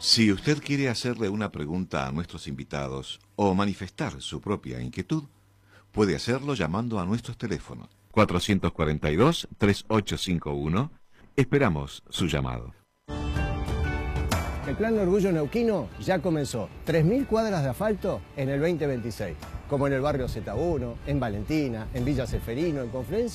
Si usted quiere hacerle una pregunta a nuestros invitados o manifestar su propia inquietud, puede hacerlo llamando a nuestros teléfonos 442-3851. Esperamos su llamado. El Plan de Orgullo Neuquino ya comenzó. 3.000 cuadras de asfalto en el 2026, como en el barrio Z1, en Valentina, en Villa Ceferino, en Confluencia.